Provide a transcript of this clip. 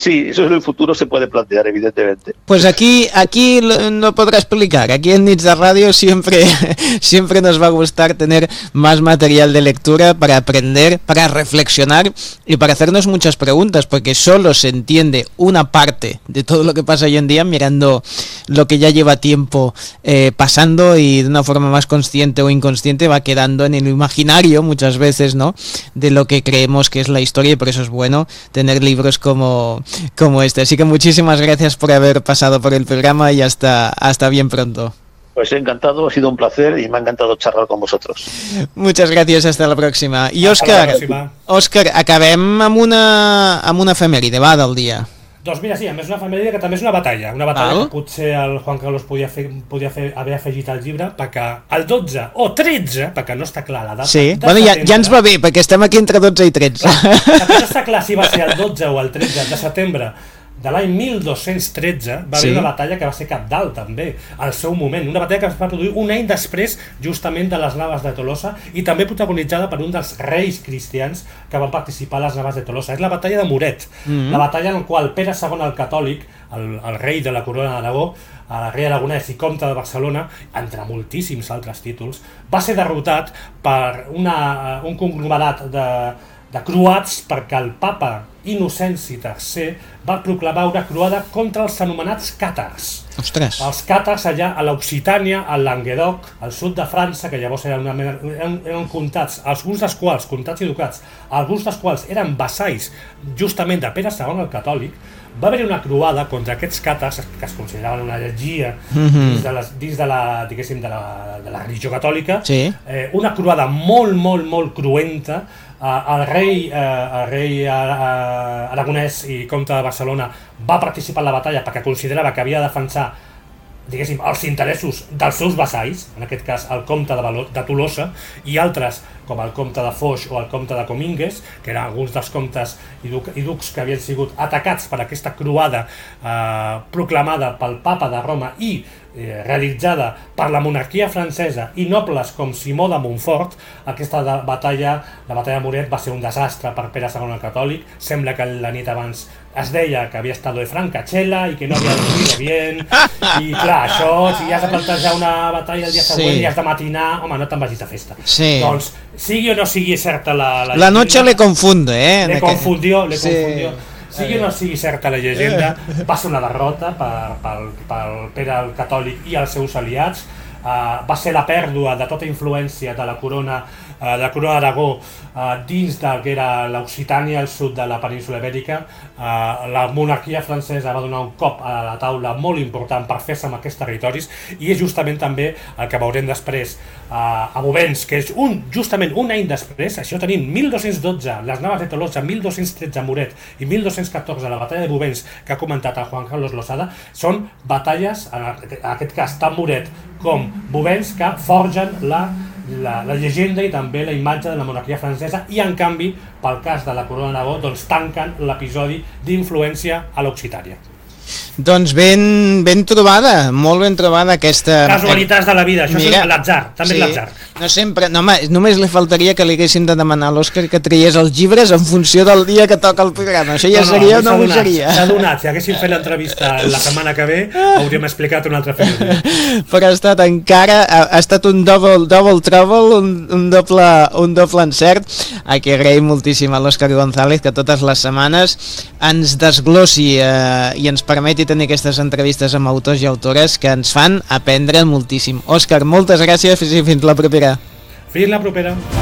Sí, eso en el futuro se puede plantear, evidentemente. Pues aquí lo podrá explicar. Aquí en Nits de Radio siempre nos va a gustar tener más material de lectura para aprender, para reflexionar y para hacernos muchas preguntas, porque solo se entiende una parte de todo lo que pasa hoy en día mirando lo que ya lleva tiempo pasando, y de una forma más consciente o inconsciente va quedando en el imaginario muchas veces, ¿no?, de lo que creemos que es la historia, y por eso es bueno tener libros como este. Así que muchísimas gracias por haber pasado por el programa y hasta bien pronto. Pues encantado, ha sido un placer y me ha encantado charlar con vosotros. Muchas gracias, hasta la pròxima. I Òscar, acabem amb una efemèride, va, del dia. Doncs mira, sí, a més una efemèride que també és una batalla que potser el Juan Carlos podia haver afegit al llibre, perquè el 12 o 13, perquè no està clar la data. Sí, bueno, ja ens va bé, perquè estem aquí entre 12 i 13. Perquè no està clar si va ser el 12 o el 13 de setembre de l'any 1213, va haver una batalla que va ser cabdal també, al seu moment, una batalla que es va produir un any després justament de les naves de Tolosa, i també protagonitzada per un dels reis cristians que van participar a les naves de Tolosa. És la batalla de Muret, la batalla en la qual Pere II el Catòlic, el rei de la corona d'Aragó, el rei aragonès i comte de Barcelona, entre moltíssims altres títols, va ser derrotat per un conglomerat de croats, perquè el papa Innocenci III va proclamar una croada contra els anomenats càtars. Ostres. Els càtars allà a l'Occitània, al Languedoc, al sud de França, que llavors eren comtats, alguns dels quals, comtats i ducats, alguns dels quals eren vassalls justament de Pere II el Catòlic. Va haver una croada contra aquests càtars, que es consideraven una heretgia dins de la religió catòlica, una croada molt cruenta. El rei aragonès i comte de Barcelona va participar en la batalla perquè considerava que havia de defensar, diguéssim, els interessos dels seus vassalls, en aquest cas el comte de Tolosa, i altres com el comte de Foix o el comte de Comminges, que eren alguns dels comtes i ducs que havien sigut atacats per aquesta croada proclamada pel papa de Roma i realitzada per la monarquia francesa i nobles com Simó de Montfort. Aquesta batalla, la batalla de Muret, va ser un desastre per Pere II el Catòlic. Sembla que la nit abans es deia que havia estat de Francachela i que no havia dormido bien, i clar, això, si has de plantejar una batalla el dia següent i has de matinar, home, no te'n vagis de festa. Doncs, sigui o no sigui certa la noche le confunde, Le confundió. Sigui o no sigui certa la llegenda, va ser una derrota pel Pere el Catòlic i els seus aliats. Va ser la pèrdua de tota influència de la corona d'Aragó dins del que era l'Occitània, al sud de la península Ibèrica. La monarquia francesa va donar un cop a la taula molt important per fer-se amb aquests territoris, i és justament també el que veurem després a Bovens, que és justament un any després. Això tenim 1212 les naves de Tolosa, 1213 Muret i 1214 la batalla de Bovens, que ha comentat el Juan Carlos Losada. Són batalles, en aquest cas tant Muret com Bovens, que forgen la llegenda i també la imatge de la monarquia francesa, i en canvi, pel cas de la corona d'Aragó, doncs tanquen l'episodi d'influència a l'Occitània. Doncs ben trobada, molt ben trobada aquesta... Casualitats de la vida, això és l'atzar, també és l'atzar. No sempre, només li faltaria que li haguéssim de demanar a l'Òscar que traiés els llibres en funció del dia que toca el programa. Això ja seria o no ho seria? S'ha donat, si haguéssim fet l'entrevista la setmana que ve, hauríem explicat una altra feina. Però ha estat un double trouble, un doble encert. Aquí agraïm moltíssim a l'Òscar González que totes les setmanes ens desglossi i ens permeti tenir aquestes entrevistes amb autors i autores que ens fan aprendre moltíssim. Òscar, moltes gràcies i fins la propera. Fins la propera.